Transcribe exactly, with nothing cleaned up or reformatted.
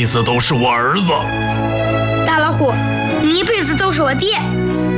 子都是我儿子。 大老虎，你一辈子都是我爹。